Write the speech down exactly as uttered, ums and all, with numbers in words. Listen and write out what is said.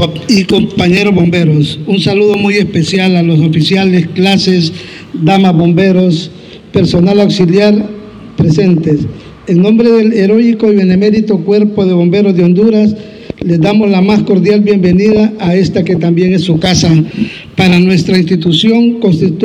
y compañeros bomberos. Un saludo muy especial a los oficiales, clases, damas bomberos, personal auxiliar presentes. En nombre del heroico y benemérito Cuerpo de Bomberos de Honduras, les damos la más cordial bienvenida a esta que también es su casa. Para nuestra institución constituye